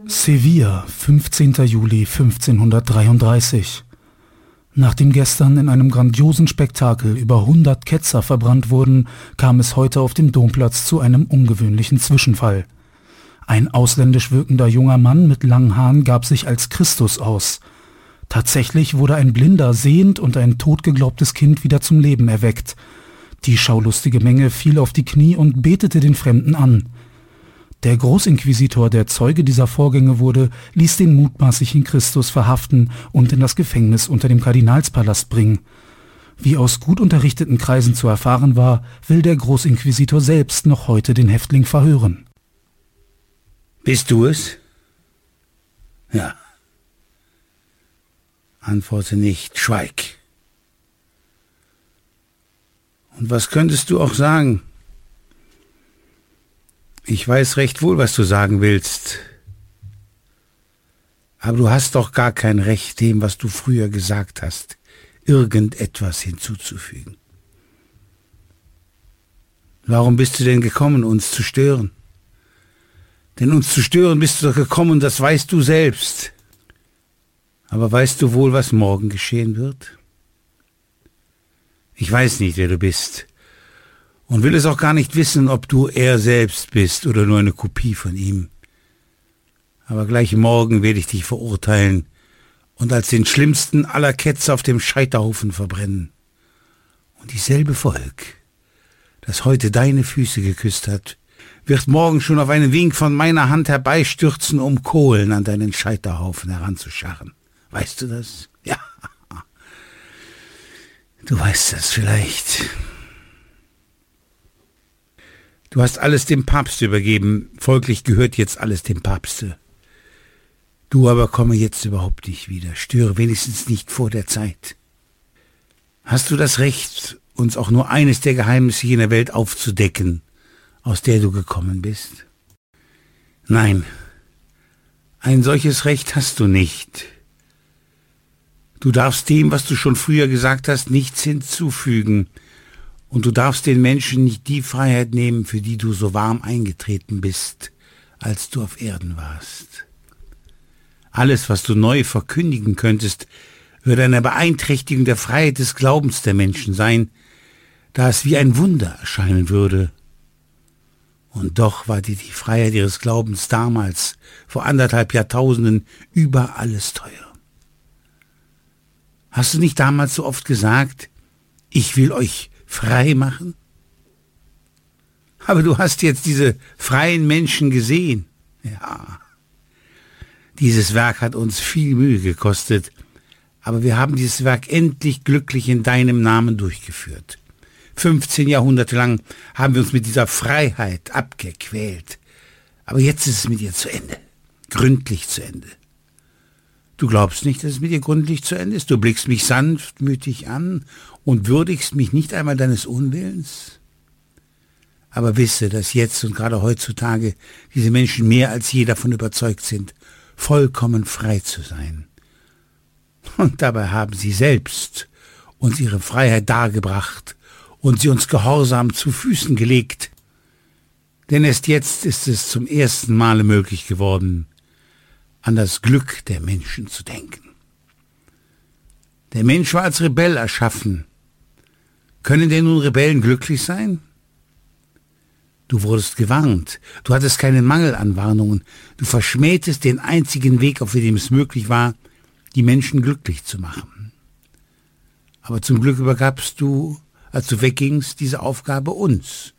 Sevilla, 15. Juli 1533. Nachdem gestern in einem grandiosen Spektakel über 100 Ketzer verbrannt wurden, kam es heute auf dem Domplatz zu einem ungewöhnlichen Zwischenfall. Ein ausländisch wirkender junger Mann mit langen Haaren gab sich als Christus aus. Tatsächlich wurde ein Blinder sehend und ein totgeglaubtes Kind wieder zum Leben erweckt. Die schaulustige Menge fiel auf die Knie und betete den Fremden an. Der Großinquisitor, der Zeuge dieser Vorgänge wurde, ließ den mutmaßlichen Christus verhaften und in das Gefängnis unter dem Kardinalspalast bringen. Wie aus gut unterrichteten Kreisen zu erfahren war, will der Großinquisitor selbst noch heute den Häftling verhören. Bist du es? Ja. Antworte nicht, schweig. Und was könntest du auch sagen? Ich weiß recht wohl, was du sagen willst. Aber du hast doch gar kein Recht, dem, was du früher gesagt hast, irgendetwas hinzuzufügen. Warum bist du denn gekommen, uns zu stören? Denn uns zu stören bist du doch gekommen, das weißt du selbst. Aber weißt du wohl, was morgen geschehen wird? Ich weiß nicht, wer du bist. Und will es auch gar nicht wissen, ob du er selbst bist oder nur eine Kopie von ihm. Aber gleich morgen werde ich dich verurteilen und als den schlimmsten aller Ketzer auf dem Scheiterhaufen verbrennen. Und dieselbe Volk, das heute deine Füße geküsst hat, wird morgen schon auf einen Wink von meiner Hand herbeistürzen, um Kohlen an deinen Scheiterhaufen heranzuscharren. Weißt du das? Ja. Du weißt das vielleicht. Du hast alles dem Papst übergeben, folglich gehört jetzt alles dem Papste. Du aber komme jetzt überhaupt nicht wieder, störe wenigstens nicht vor der Zeit. Hast du das Recht, uns auch nur eines der Geheimnisse jener Welt aufzudecken, aus der du gekommen bist? Nein, ein solches Recht hast du nicht. Du darfst dem, was du schon früher gesagt hast, nichts hinzufügen. Und du darfst den Menschen nicht die Freiheit nehmen, für die du so warm eingetreten bist, als du auf Erden warst. Alles, was du neu verkündigen könntest, würde eine Beeinträchtigung der Freiheit des Glaubens der Menschen sein, da es wie ein Wunder erscheinen würde. Und doch war dir die Freiheit ihres Glaubens damals, vor 1,5 Jahrtausenden, über alles teuer. Hast du nicht damals so oft gesagt, ich will euch frei machen? Aber du hast jetzt diese freien Menschen gesehen. Ja, dieses Werk hat uns viel Mühe gekostet, aber wir haben dieses Werk endlich glücklich in deinem Namen durchgeführt. 15 Jahrhunderte lang haben wir uns mit dieser Freiheit abgequält. Aber jetzt ist es mit ihr zu Ende. Gründlich zu Ende. Du glaubst nicht, dass es mit dir gründlich zu Ende ist? Du blickst mich sanftmütig an und würdigst mich nicht einmal deines Unwillens? Aber wisse, dass jetzt und gerade heutzutage diese Menschen mehr als je davon überzeugt sind, vollkommen frei zu sein. Und dabei haben sie selbst uns ihre Freiheit dargebracht und sie uns gehorsam zu Füßen gelegt. Denn erst jetzt ist es zum ersten Male möglich geworden, an das Glück der Menschen zu denken. Der Mensch war als Rebell erschaffen. Können denn nun Rebellen glücklich sein? Du wurdest gewarnt. Du hattest keinen Mangel an Warnungen. Du verschmähtest den einzigen Weg, auf dem es möglich war, die Menschen glücklich zu machen. Aber zum Glück übergabst du, als du weggingst, diese Aufgabe uns.